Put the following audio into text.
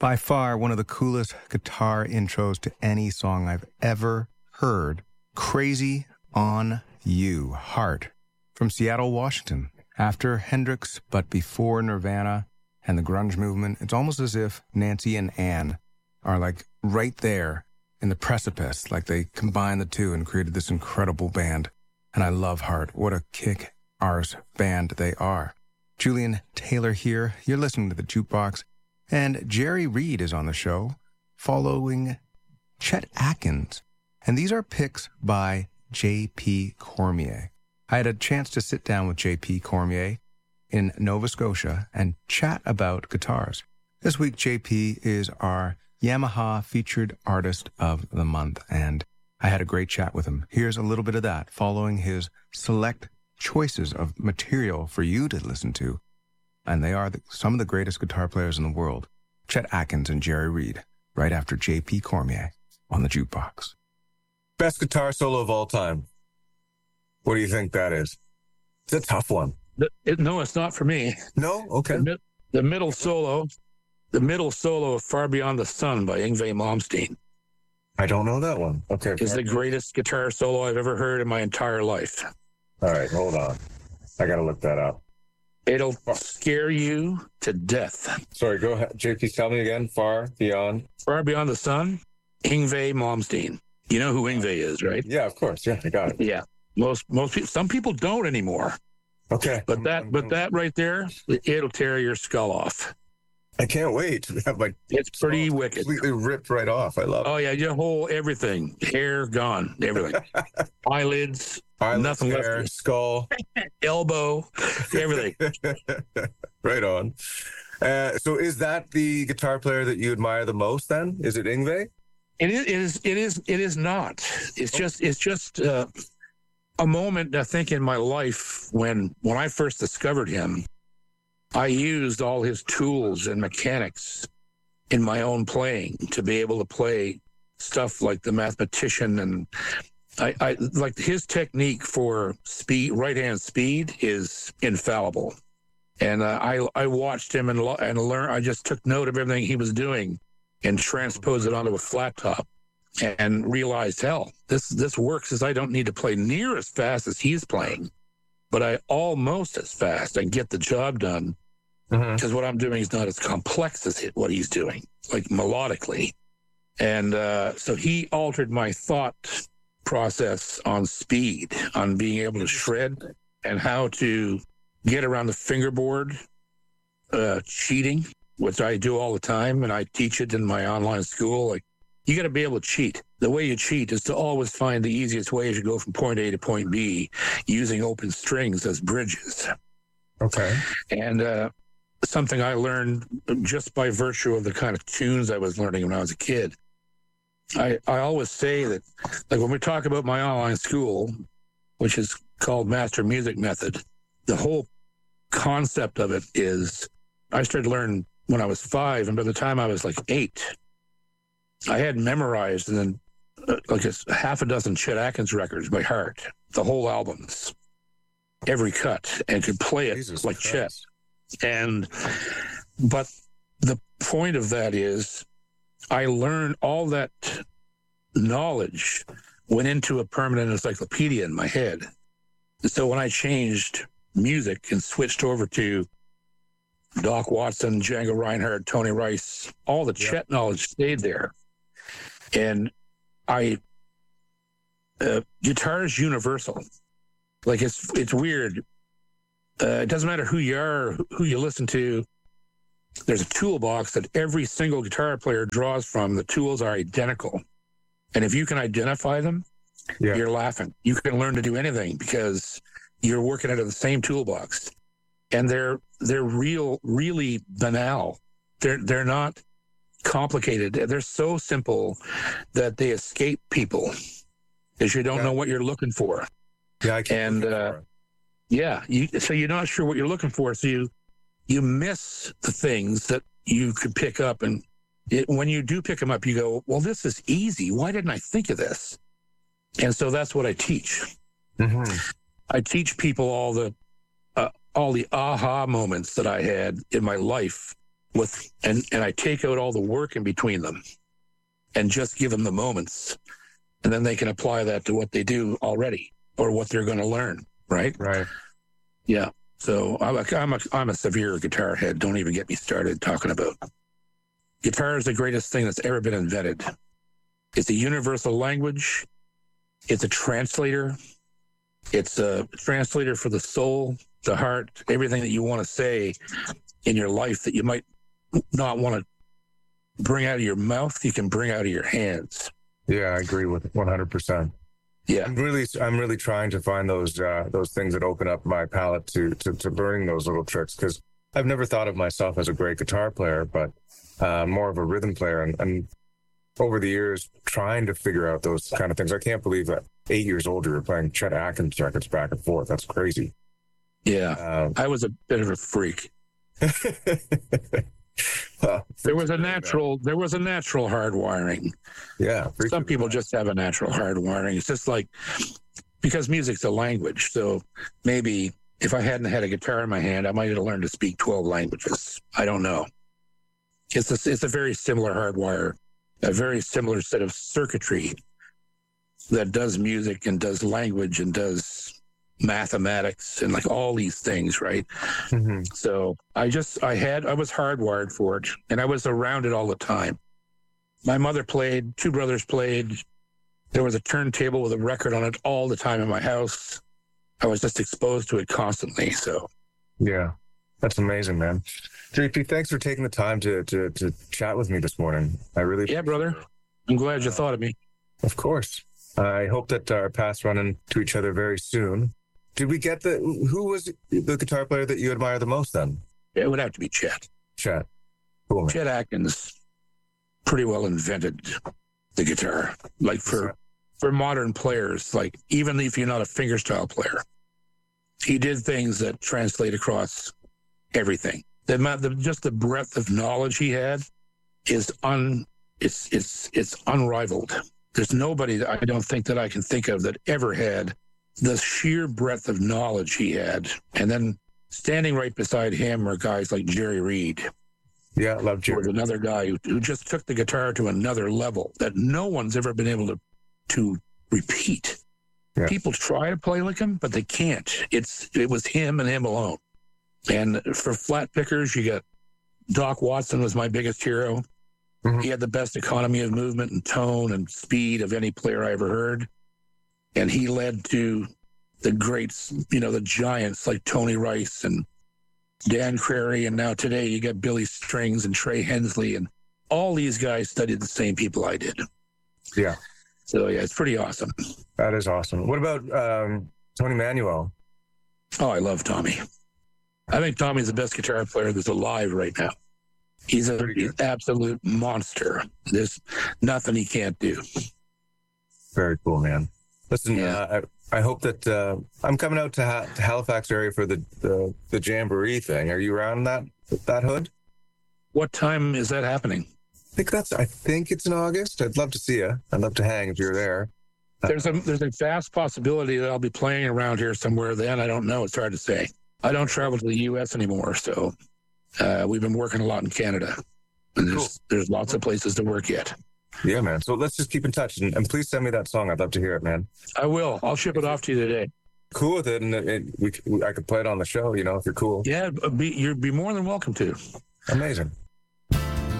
By far, one of the coolest guitar intros to any song I've ever heard. Crazy on You, Heart, from Seattle, Washington. After Hendrix, but before Nirvana and the grunge movement, it's almost as if Nancy and Ann are like right there in the precipice, like they combined the two and created this incredible band. And I love Heart. What a kick-arse band they are. Julian Taylor here. You're listening to The Jukebox. And Jerry Reed is on the show, following Chet Atkins. And these are picks by J.P. Cormier. I had a chance to sit down with J.P. Cormier in Nova Scotia and chat about guitars. This week, J.P. is our Yamaha Featured Artist of the Month, and I had a great chat with him. Here's a little bit of that, following his select choices of material for you to listen to. And they are some of the greatest guitar players in the world. Chet Atkins and Jerry Reed, right after J.P. Cormier on The Jukebox. Best guitar solo of all time. What do you think that is? It's a tough one. No, it's not for me. No? Okay. The middle solo of Far Beyond the Sun by Yngwie Malmsteen. I don't know that one. Okay. Is the greatest guitar solo I've ever heard in my entire life. All right, hold on. I got to look that up. It'll scare you to death. Sorry, go ahead. JP, tell me again. Far Beyond the Sun, Yngwie Malmsteen. You know who Yngwie is, right? Yeah, of course. Yeah, I got it. Yeah. Most people, some people don't anymore. Okay. But that right there, it'll tear your skull off. I can't wait to have it's pretty wicked. Completely ripped right off. I love it. Oh yeah, your whole everything, hair gone, everything, eyelids, nothing hair, left, skull, elbow, everything. Right on. So, is that the guitar player that you admire the most? Then is it Yngwie? It is not. It's just a moment, I think, in my life when I first discovered him. I used all his tools and mechanics in my own playing to be able to play stuff like The Mathematician, and I like his technique for speed, right-hand speed is infallible. And I watched him and learned. I just took note of everything he was doing and transposed it onto a flat top and realized, hell, this works, as I don't need to play near as fast as he's playing, but I almost as fast and get the job done. Because what I'm doing is not as complex as what he's doing, like melodically. And so he altered my thought process on speed, on being able to shred and how to get around the fingerboard, cheating, which I do all the time. And I teach it in my online school. Like, you got to be able to cheat. The way you cheat is to always find the easiest way to go from point A to point B using open strings as bridges. Okay. And something I learned just by virtue of the kind of tunes I was learning when I was a kid. I always say that, like, when we talk about my online school, which is called Master Music Method, the whole concept of it is I started to learn when I was 5, and by the time I was like 8, I had memorized and then like a half a dozen Chet Atkins records by heart, the whole albums, every cut, and could play it Jesus like Christ. Chet. But the point of that is I learned all that knowledge went into a permanent encyclopedia in my head. So when I changed music and switched over to Doc Watson, Django Reinhardt, Tony Rice, all the Chet knowledge stayed there. And guitar is universal. Like, it's weird. It doesn't matter who you are, who you listen to. There's a toolbox that every single guitar player draws from. The tools are identical. And if you can identify them, you're laughing. You can learn to do anything because you're working out of the same toolbox. And they're really banal. They're not complicated. They're so simple that they escape people because you don't know what you're looking for. Yeah, I can't. And so you're not sure what you're looking for. So you miss the things that you could pick up. And when you do pick them up, you go, well, this is easy. Why didn't I think of this? And so that's what I teach. Mm-hmm. I teach people all the aha moments that I had in my life and I take out all the work in between them and just give them the moments. And then they can apply that to what they do already or what they're going to learn. Right. Right. Yeah. So I'm a severe guitar head. Don't even get me started talking about guitar is the greatest thing that's ever been invented. It's a universal language. It's a translator. It's a translator for the soul, the heart, everything that you want to say in your life that you might not want to bring out of your mouth, you can bring out of your hands. Yeah, I agree with 100%. Yeah, I'm really trying to find those things that open up my palate to learning those little tricks, because I've never thought of myself as a great guitar player, but more of a rhythm player. And over the years, trying to figure out those kind of things. I can't believe that 8 years old you were playing Chet Atkins records back and forth. That's crazy. Yeah, I was a bit of a freak. Well, there was a natural hardwiring. Yeah. Some people just have a natural hardwiring. It's just like, because music's a language. So maybe if I hadn't had a guitar in my hand, I might have learned to speak 12 languages. I don't know. It's a very similar hardwire, a very similar set of circuitry that does music and does language and does mathematics and like all these things, right? Mm-hmm. So I was hardwired for it, and I was around it all the time. My mother played, two brothers played. There was a turntable with a record on it all the time in my house. I was just exposed to it constantly. So yeah, that's amazing, man. JP, thanks for taking the time to chat with me this morning. I really brother. I'm glad you thought of me. Of course. I hope that our paths run into each other very soon. Did we get who was the guitar player that you admire the most then? It would have to be Chet. Chet. Cool, man. Chet Atkins pretty well invented the guitar. Like for modern players, like even if you're not a fingerstyle player, he did things that translate across everything. Just the breadth of knowledge he had is it's unrivaled. There's nobody that I don't think that I can think of that ever had the sheer breadth of knowledge he had. And then standing right beside him are guys like Jerry Reed. Yeah, I love Jerry. Was another guy who just took the guitar to another level that no one's ever been able to repeat. Yeah. People try to play like him, but they can't. It was him and him alone. And for flat pickers, you got Doc Watson was my biggest hero. Mm-hmm. He had the best economy of movement and tone and speed of any player I ever heard. And he led to the greats, the giants like Tony Rice and Dan Crary. And now today you got Billy Strings and Trey Hensley. And all these guys studied the same people I did. Yeah. So, yeah, it's pretty awesome. That is awesome. What about Tony Manuel? Oh, I love Tommy. I think Tommy's the best guitar player that's alive right now. He's an absolute monster. There's nothing he can't do. Very cool, man. Listen, yeah. I hope that I'm coming out to Halifax area for the Jamboree thing. Are you around that hood? What time is that happening? I think it's in August. I'd love to see you. I'd love to hang if you're there. There's a vast possibility that I'll be playing around here somewhere then. I don't know. It's hard to say. I don't travel to the U.S. anymore, so we've been working a lot in Canada. And there's lots of places to work yet. Yeah, man. So let's just keep in touch. And please send me that song. I'd love to hear it, man. I will. I'll ship it off to you today. Cool with it. And I could play it on the show, if you're cool. Yeah, you'd be more than welcome to. Amazing.